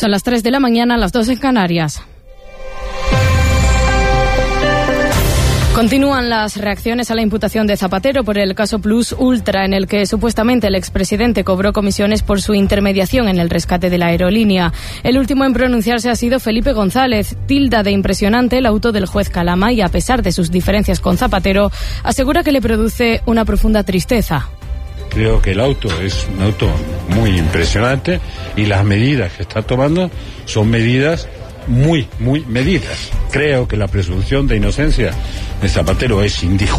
Son las 3 de la mañana, las 2 en Canarias. Continúan las reacciones a la imputación de Zapatero por el caso Plus Ultra, en el que supuestamente el expresidente cobró comisiones por su intermediación en el rescate de la aerolínea. El último en pronunciarse ha sido Felipe González. Tilda de impresionante el auto del juez Calama y, a pesar de sus diferencias con Zapatero, asegura que le produce una profunda tristeza. Creo que el auto es un auto muy impresionante y las medidas que está tomando son medidas muy medidas. Creo que la presunción de inocencia de Zapatero es indiscutible.